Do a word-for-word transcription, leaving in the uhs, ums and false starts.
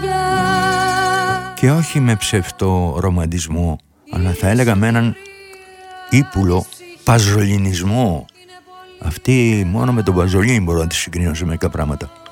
Και όχι με ψευτό ρομαντισμό, αλλά θα έλεγα με έναν ύπουλο παζολινισμό. Αυτή μόνο με τον Παζολίνη μπορώ να τη συγκρίνω σε μερικά πράγματα.